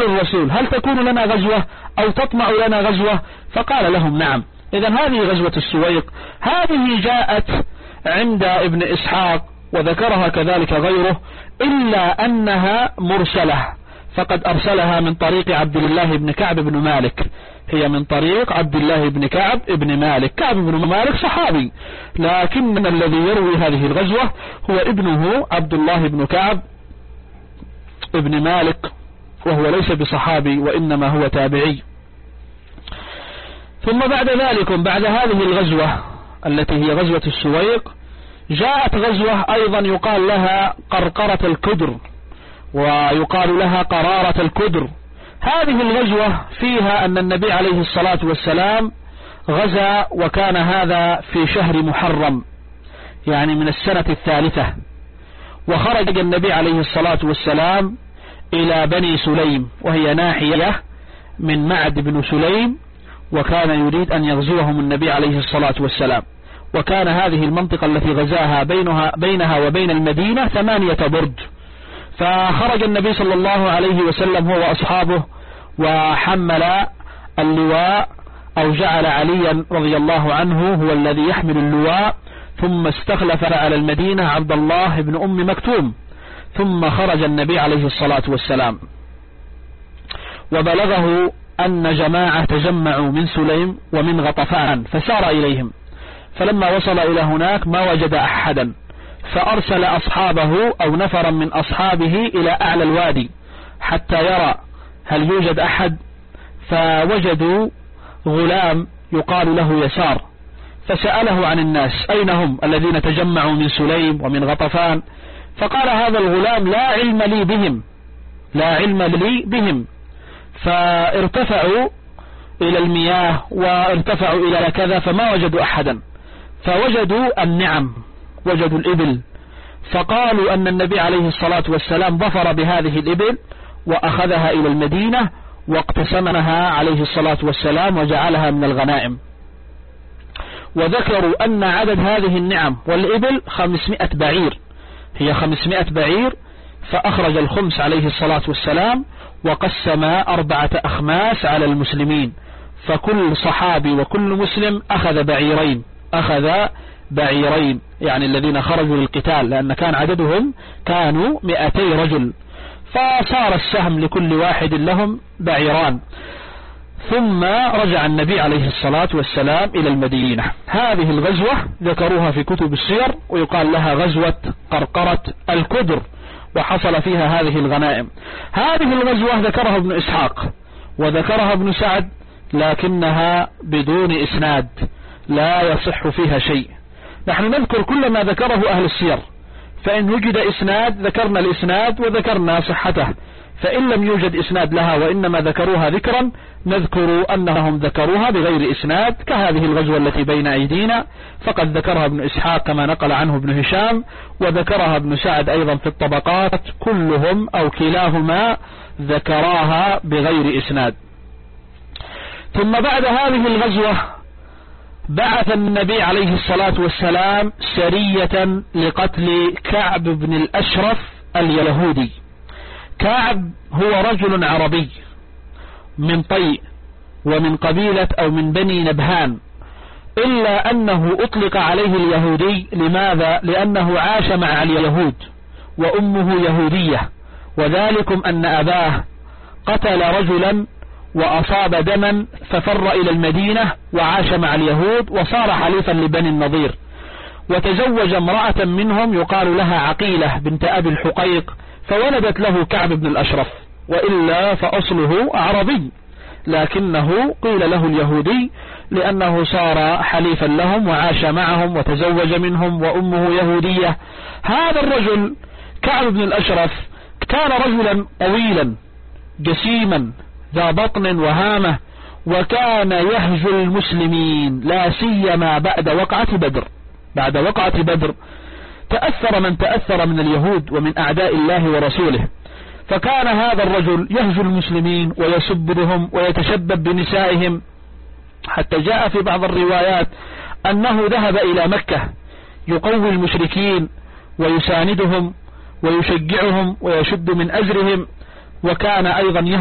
فسألوا الرسول هل تكون لنا غزوة أو تطمع لنا غزوة؟ فقال لهم نعم. إذن هذه غزوة السويق، هذه جاءت عند ابن إسحاق وذكرها كذلك غيره، إلا أنها مرسلة، فقد أرسلها من طريق عبد الله بن كعب بن مالك، هي من طريق عبد الله بن كعب بن مالك. كعب بن مالك صحابي، لكن الذي يروي هذه الغزوة هو ابنه عبد الله بن كعب بن مالك، وهو ليس بصحابي وإنما هو تابعي. ثم بعد ذلك، بعد هذه الغزوة التي هي غزوة السويق، جاءت غزوة أيضا يقال لها قرقرة الكدر، ويقال لها قرارة الكدر. هذه الغزوة فيها أن النبي عليه الصلاة والسلام غزا، وكان هذا في شهر محرم، يعني من السنة الثالثة. وخرج النبي عليه الصلاة والسلام إلى بني سليم، وهي ناحية من معد بن سليم، وكان يريد أن يغزوهم النبي عليه الصلاة والسلام. وكان هذه المنطقة التي غزاها بينها وبين المدينة 8 برج. فخرج النبي صلى الله عليه وسلم هو وأصحابه، وحمل اللواء، أو جعل عليا رضي الله عنه هو الذي يحمل اللواء، ثم استخلف على المدينة عبد الله بن أم مكتوم. ثم خرج النبي عليه الصلاة والسلام، وبلغه أن جماعة تجمعوا من سليم ومن غطفان، فسار إليهم. فلما وصل إلى هناك ما وجد أحدا، فأرسل أصحابه أو نفرا من أصحابه إلى أعلى الوادي حتى يرى هل يوجد أحد. فوجدوا غلام يقال له يسار، فسأله عن الناس أين هم الذين تجمعوا من سليم ومن غطفان. فقال هذا الغلام لا علم لي بهم، لا علم لي بهم. فارتفعوا إلى المياه وارتفعوا إلى كذا، فما وجدوا أحدا. فوجدوا النعم، وجدوا الإبل، فقالوا أن النبي عليه الصلاة والسلام ظفر بهذه الإبل وأخذها إلى المدينة واقتسمها عليه الصلاة والسلام وجعلها من الغنائم. وذكروا أن عدد هذه النعم والإبل 500 بعير، هي 500 بعير. فأخرج الخمس عليه الصلاة والسلام وقسم 4 أخماس على المسلمين، فكل صحابي وكل مسلم أخذ بعيرين، يعني الذين خرجوا للقتال، لأن كان عددهم كانوا 200 رجل، فصار السهم لكل واحد لهم بعيران. ثم رجع النبي عليه الصلاة والسلام إلى المدينة. هذه الغزوة ذكروها في كتب السير، ويقال لها غزوة قرقرة الكدر، وحصل فيها هذه الغنائم. هذه الغزوة ذكرها ابن إسحاق وذكرها ابن سعد، لكنها بدون إسناد، لا يصح فيها شيء. نحن نذكر كل ما ذكره أهل السير، فإن وجد إسناد ذكرنا الإسناد وذكرنا صحته، فإن لم يوجد إسناد لها وإنما ذكروها ذكرا، نذكر أنهم ذكروها بغير إسناد، كهذه الغزوة التي بين أيدينا، فقد ذكرها ابن إسحاق كما نقل عنه ابن هشام، وذكرها ابن سعد أيضا في الطبقات، كلهم أو كلاهما ذكراها بغير إسناد. ثم بعد هذه الغزوة بعث النبي عليه الصلاة والسلام سرية لقتل كعب بن الأشرف اليهودي. كعب هو رجل عربي من طي ومن قبيلة أو من بني نبهان، إلا أنه أطلق عليه اليهودي. لماذا؟ لأنه عاش مع اليهود وأمه يهودية، وذلكم أن أباه قتل رجلا وأصاب دما ففر إلى المدينة وعاش مع اليهود وصار حليفا لبني النضير، وتزوج امرأة منهم يقال لها عقيلة بنت أبي الحقيق، فولدت له كعب بن الأشرف، وإلا فأصله عربي، لكنه قيل له اليهودي لأنه صار حليفا لهم وعاش معهم وتزوج منهم وأمه يهودية. هذا الرجل كعب بن الأشرف كان رجلا طويلا جسيما ذا بطن وهامة، وكان يهجو المسلمين، لا سيما بعد وقعة بدر. بعد وقعة بدر تأثر من تأثر من اليهود ومن أعداء الله ورسوله، فكان هذا الرجل يهجو المسلمين ويسبهم ويتشبب بنسائهم، حتى جاء في بعض الروايات أنه ذهب إلى مكة يقوي المشركين ويساندهم ويشجعهم ويشد من أزرهم، وكان أيضا